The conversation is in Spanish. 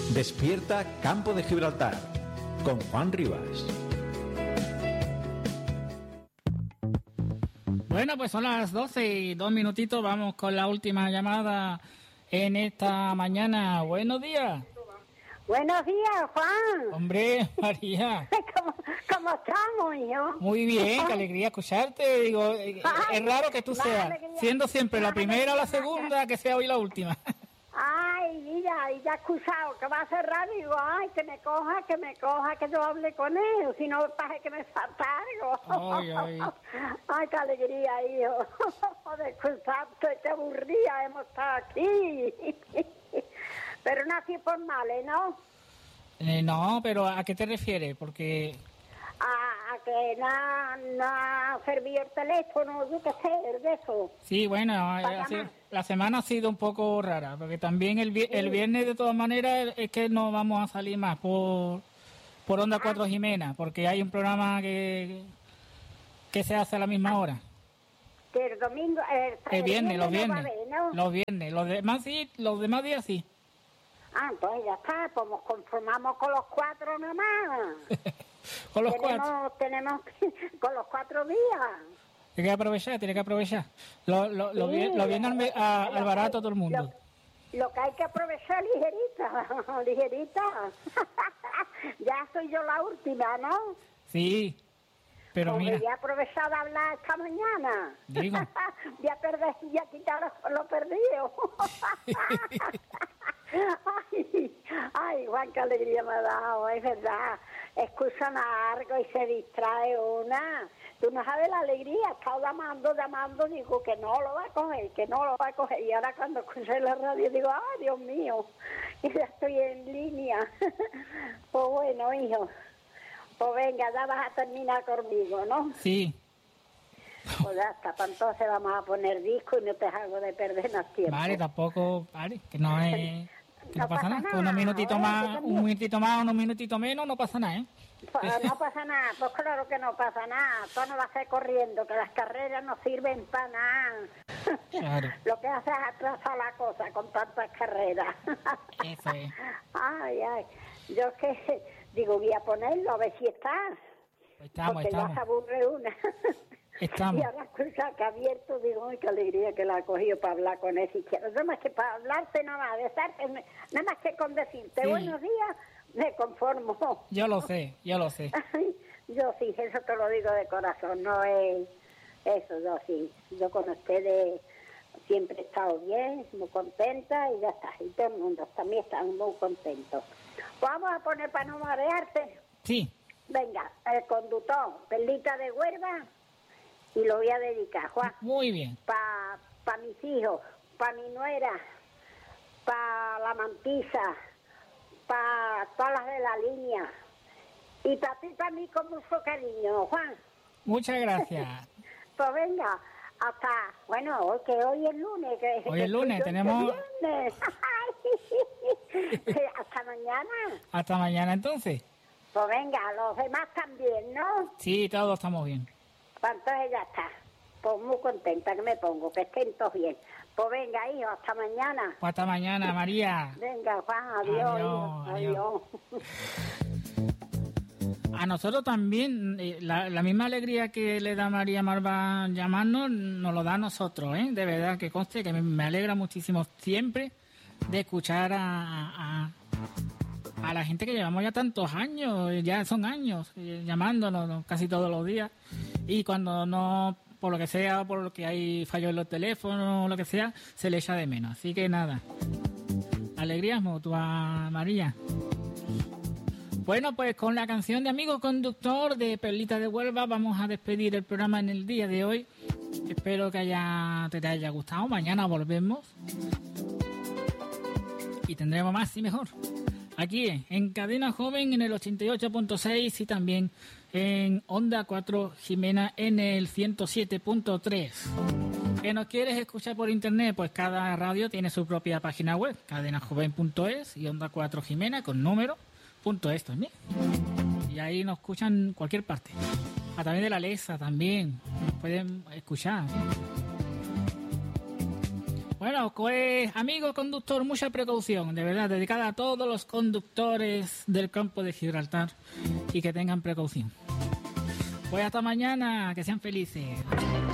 Despierta Campo de Gibraltar con Juan Rivas. Bueno, pues son las 12 y 2 minutitos. Vamos con la última llamada en esta mañana. Buenos días. Buenos días, Juan. Hombre, María. ¿Cómo estamos, hijo? Muy bien, qué alegría escucharte. Digo, es raro que tú seas, siendo siempre la primera o la segunda, que sea hoy la última. Ay, mira, y ya excusado, que va a cerrar, digo, ay, que me coja, que yo hable con él, si no, para que me falta algo. Ay, qué alegría, hijo, de excusarte, qué aburrida hemos estado aquí. Pero no así por males, ¿no? No, pero ¿a qué te refieres? Porque... A que no ha servido el teléfono, yo qué sé, de eso. Sí, bueno, la semana ha sido un poco rara, porque también el viernes de todas maneras es que no vamos a salir más por Onda 4 Jimena, porque hay un programa que se hace a la misma hora. Que el domingo... El viernes, los viernes. No va a haber, ¿no? Los viernes, los demás días sí. Ah, pues ya está, pues nos conformamos con los 4 nomás. Con los 4. Tenemos con los 4 días. Tiene que aprovechar. Lo viene al barato todo el mundo. Lo que hay que aprovechar ligerita. Ya soy yo la última, ¿no? Sí, pero pues mira. Voy a aprovechar de hablar esta mañana. Digo. Voy a quitar lo perdido. Ay, Juan, qué alegría me ha dado, es verdad. Escuchan algo y se distrae una. Tú no sabes la alegría, he estado llamando, digo que no lo va a coger. Y ahora cuando escuché la radio digo, ay, Dios mío, y ya estoy en línea. Pues bueno, hijo, pues venga, ya vas a terminar conmigo, ¿no? Sí. Pues ya está, pues entonces vamos a poner disco y no te hago de perder más tiempo. Vale, tampoco, vale, que no es... Que no pasa nada, con unos minutitos más, unos minutitos menos, no pasa nada, ¿eh? Pues no pasa nada, pues claro que no pasa nada, todo no va a ser corriendo, que las carreras no sirven para nada. Claro. Lo que hace es atrasar la cosa con tantas carreras. Eso es. Ay, yo que digo, voy a ponerlo a ver si está. Estamos. Ya se aburre una. Estamos. Y ahora escucha que abierto, digo, ay, qué alegría que la ha cogido para hablar con él siquiera. No más que para hablarte nada más, besarte, nada más que con decirte buenos días, me conformo. Yo lo sé. Yo sí, eso te lo digo de corazón, no es eso, yo sí. Yo con ustedes siempre he estado bien, muy contenta y ya está. Y todo el mundo también está muy contento. Vamos a poner para no marearte. Sí. Venga, el conductor, Perlita de Huelva. Y lo voy a dedicar, Juan. Muy bien. Pa mis hijos, pa mi nuera, pa la mantisa, pa todas las de la línea. Y para ti, para mí, con mucho cariño, Juan. Muchas gracias. Pues venga, hasta, bueno, que hoy es lunes. Hoy es lunes, tenemos... Hasta mañana. Hasta mañana, entonces. Pues venga, los demás también, ¿no? Sí, todos estamos bien. Pues entonces ya está. Pues muy contenta que me pongo, que estén todos bien. Pues venga, hijo, hasta mañana. Pues hasta mañana, María. Venga, Juan, adiós. Adiós. A nosotros también, la misma alegría que le da María Marva llamarnos, nos lo da a nosotros, ¿eh? De verdad, que conste que me alegra muchísimo siempre de escuchar a la gente que llevamos ya tantos años, ya son años, llamándonos casi todos los días. Y cuando no, por lo que sea, por lo que hay fallos en los teléfonos, lo que sea, se le echa de menos. Así que nada, alegrías mutuas, María. Bueno, pues con la canción de Amigo Conductor de Perlita de Huelva vamos a despedir el programa en el día de hoy. Espero que te haya gustado. Mañana volvemos y tendremos más y mejor. Aquí en Cadena Joven en el 88.6 y también en Onda 4 Jimena en el 107.3. ¿Que nos quieres escuchar por internet? Pues cada radio tiene su propia página web, cadenajoven.es y Onda 4 Jimena con número.es también. Y ahí nos escuchan en cualquier parte. A través de la Alexa también nos pueden escuchar. Bueno, pues, amigo conductor, mucha precaución, de verdad, dedicada a todos los conductores del campo de Gibraltar y que tengan precaución. Pues hasta mañana, que sean felices.